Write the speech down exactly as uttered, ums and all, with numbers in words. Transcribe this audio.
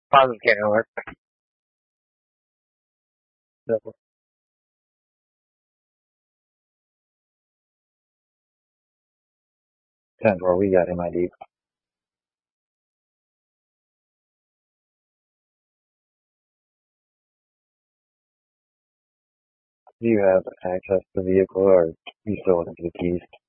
Pauses can't work. Depends where we got M I D. Do you have access to the vehicle or you still looking for the keys?